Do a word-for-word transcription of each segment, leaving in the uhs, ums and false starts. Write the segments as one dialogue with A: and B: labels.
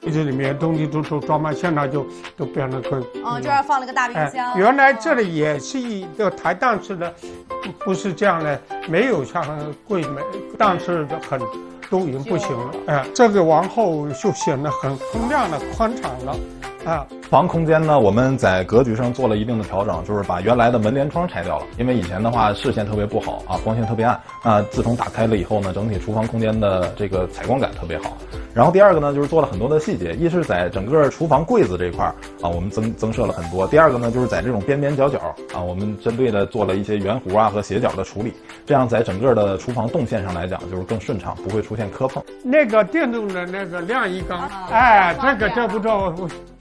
A: 这里面东西都都装满，现在就都变成可以。
B: 哦，这儿放了个大冰箱。
A: 哎、原来这里也是一个抬档次的，不是这样的，没有像柜美档次的很都已经不行了。哎，这个往后就显得很通亮了、宽敞了。啊，
C: 房空间呢，我们在格局上做了一定的调整，就是把原来的门帘窗拆掉了，因为以前的话视线特别不好啊，光线特别暗。那自从打开了以后呢，整体厨房空间的这个采光感特别好。然后第二个呢，就是做了很多的细节，一是在整个厨房柜子这一块啊，我们增增设了很多。第二个呢，就是在这种边边角角啊，我们针对的做了一些圆弧啊和斜角的处理，这样在整个的厨房动线上来讲就是更顺畅，不会出现磕碰。
A: 那个电动的那个晾衣缸，啊、哎，这个这不知道。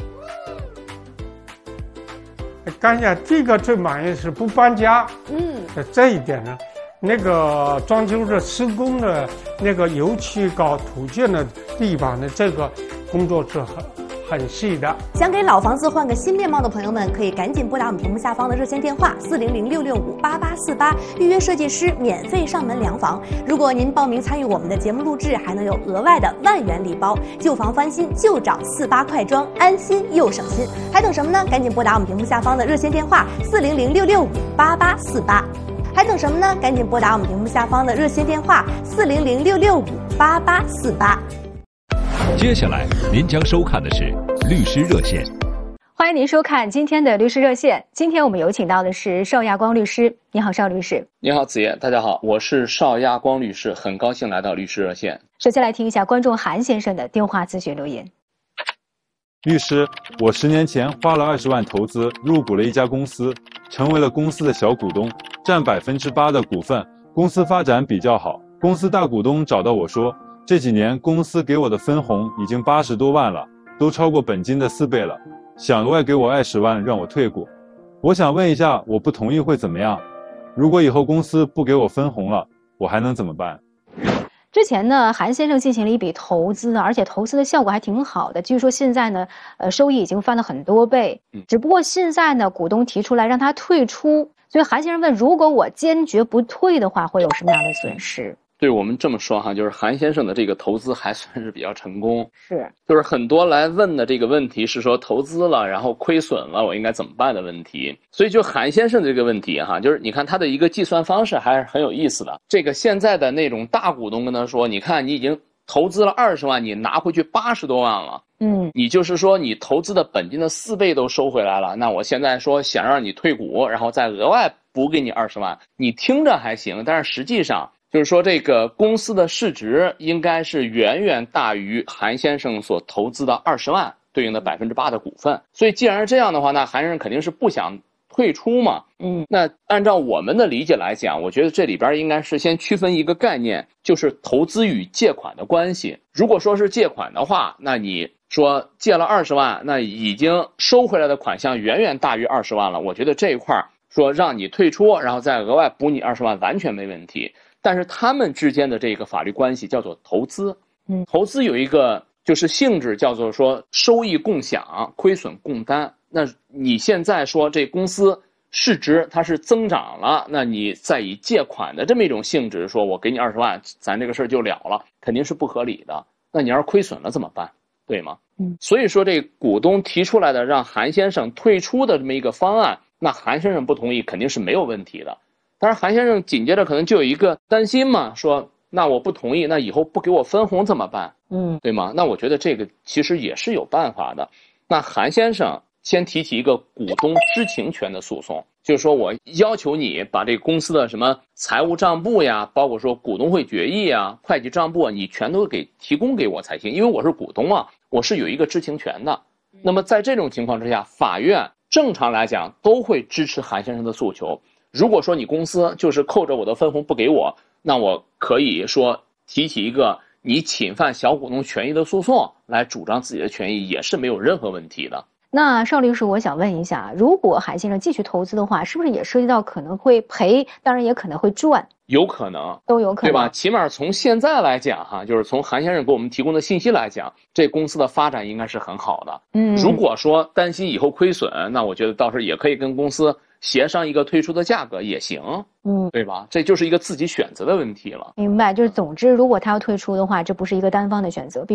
A: 刚才这个最满意是不搬家，嗯，这一点呢，那个装修的施工的那个油漆搞土建的地方的这个工作是很很细的。
B: 想给老房子换个新面貌的朋友们，可以赶紧拨打我们屏幕下方的热线电话四零零六六五八八四八，预约设计师免费上门量房。如果您报名参与我们的节目录制，还能有额外的万元礼包。旧房翻新就找四八快装，安心又省心。还等什么呢？赶紧拨打我们屏幕下方的热线电话四零零六六五八八四八。还等什么呢？赶紧拨打我们屏幕下方的热线电话四零零六六五八八四八。
D: 接下来您将收看的是律师热线。
E: 欢迎您收看今天的律师热线。今天我们有请到的是邵亚光律师。你好，邵律师。
F: 你好，子夜。大家好，我是邵亚光律师，很高兴来到律师热线。
E: 首先来听一下观众韩先生的电话咨询留言。
G: 律师，我十年前花了二十万投资入股了一家公司，成为了公司的小股东，占百分之八的股份。公司发展比较好，公司大股东找到我说，这几年公司给我的分红已经八十多万了，都超过本金的四倍了，想额外给我二十万让我退股。我想问一下，我不同意会怎么样？如果以后公司不给我分红了，我还能怎么办？
E: 之前呢，韩先生进行了一笔投资，而且投资的效果还挺好的。据说现在呢，呃，收益已经翻了很多倍。只不过现在呢，股东提出来让他退出，所以韩先生问：如果我坚决不退的话，会有什么样的损失？
F: 对我们这么说哈，就是韩先生的这个投资还算是比较成功。
E: 是，
F: 就是很多来问的这个问题是说投资了，然后亏损了，我应该怎么办的问题。所以就韩先生的这个问题哈，就是你看他的一个计算方式还是很有意思的。这个现在的那种大股东跟他说，你看你已经投资了二十万，你拿回去八十多万了。嗯，你就是说你投资的本金的四倍都收回来了，那我现在说想让你退股，然后再额外补给你二十万，你听着还行，但是实际上就是说这个公司的市值应该是远远大于韩先生所投资的二十万对应的百分之八的股份。所以既然是这样的话，那韩先生肯定是不想退出嘛。嗯，那按照我们的理解来讲，我觉得这里边应该是先区分一个概念，就是投资与借款的关系。如果说是借款的话，那你说借了二十万，那已经收回来的款项远远大于二十万了，我觉得这一块说让你退出，然后再额外补你二十万完全没问题。但是他们之间的这个法律关系叫做投资，嗯，投资有一个就是性质叫做说收益共享，亏损共担。那你现在说这公司市值它是增长了，那你再以借款的这么一种性质说我给你二十万，咱这个事儿就了了，肯定是不合理的。那你要是亏损了怎么办？对吗？嗯，所以说这股东提出来的让韩先生退出的这么一个方案，那韩先生不同意肯定是没有问题的。但是韩先生紧接着可能就有一个担心嘛，说那我不同意，那以后不给我分红怎么办？嗯，对吗？那我觉得这个其实也是有办法的。那韩先生先提起一个股东知情权的诉讼，就是说我要求你把这个公司的什么财务账簿呀，包括说股东会决议啊、会计账簿，你全都给提供给我才行，因为我是股东啊，我是有一个知情权的。那么在这种情况之下，法院正常来讲都会支持韩先生的诉求。如果说你公司就是扣着我的分红不给我，那我可以说提起一个你侵犯小股东权益的诉讼来主张自己的权益，也是没有任何问题的。
E: 那邵律师，我想问一下，如果韩先生继续投资的话，是不是也涉及到可能会赔，当然也可能会赚？
F: 有可能，
E: 都有可能，
F: 对吧？起码从现在来讲哈，就是从韩先生给我们提供的信息来讲，这公司的发展应该是很好的。嗯，如果说担心以后亏损，那我觉得到时候也可以跟公司协商一个退出的价格也行，嗯，对吧？这就是一个自己选择的问题了。
E: 明白，就是总之，如果他要退出的话，这不是一个单方的选择。